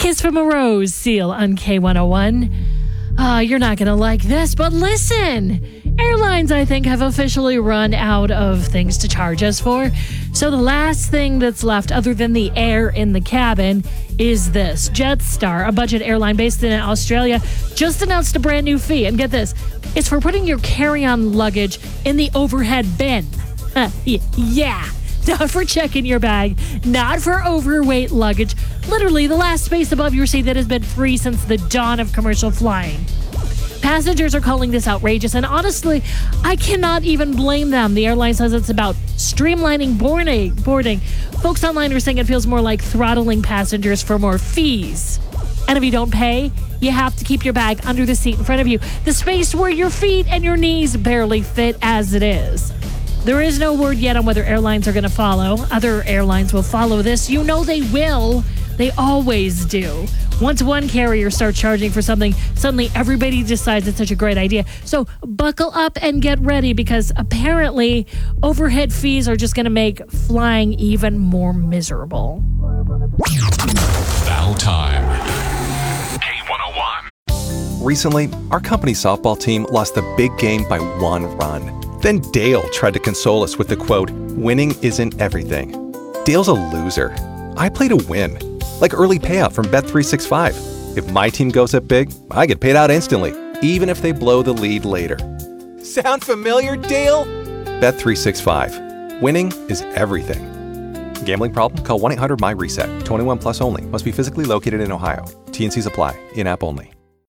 Kiss from a Rose, Seal on K101. You're not going to like this, but listen. Airlines, I think, have officially run out of things to charge us for. So the last thing that's left, other than the air in the cabin, is this. Jetstar, a budget airline based in Australia, just announced a brand new fee. And get this, it's for putting your carry-on luggage in the overhead bin. Yeah. Not for checking your bag, not for overweight luggage. Literally the last space above your seat that has been free since the dawn of commercial flying. Passengers are calling this outrageous, and honestly, I cannot even blame them. The airline says it's about streamlining boarding. Folks online are saying it feels more like throttling passengers for more fees. And if you don't pay, you have to keep your bag under the seat in front of you, the space where your feet and your knees barely fit as it is. There is no word yet on whether airlines are going to follow. Other airlines will follow this. You know they will. They always do. Once one carrier starts charging for something, suddenly everybody decides it's such a great idea. So buckle up and get ready, because apparently overhead fees are just going to make flying even more miserable. Now time. K101. Recently, our company softball team lost the big game by 1 run. Then Dale tried to console us with the quote, "Winning isn't everything." Dale's a loser. I play to win, like early payout from Bet365. If my team goes up big, I get paid out instantly, even if they blow the lead later. Sound familiar, Dale? Bet365. Winning is everything. Gambling problem? Call 1-800-MY-RESET. 21 plus only. Must be physically located in Ohio. T&Cs apply. In-app only.